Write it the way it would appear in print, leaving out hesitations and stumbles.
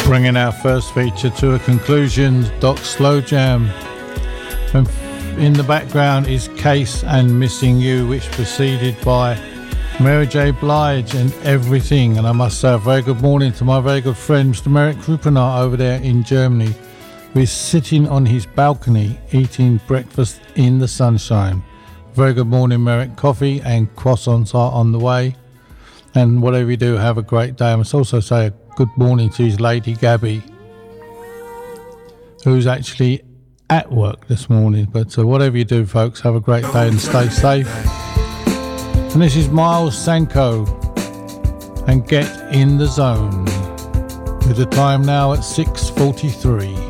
Bringing our first feature to a conclusion, Doc Slow Jam. And in the background is Case and Missing You, which preceded by Mary J. Blige and Everything. And I must say a very good morning to my very good friend Mr. Merrick Rupenaar over there in Germany, who is sitting on his balcony eating breakfast in the sunshine. Very good morning, Merrick. Coffee and croissants are on the way. And whatever you do, have a great day. I must also say a good morning to his lady Gabby, who's actually at work this morning. But whatever you do, folks, have a great day and stay safe. And this is Miles Sanko and Get in the Zone, with the time now at 6:43.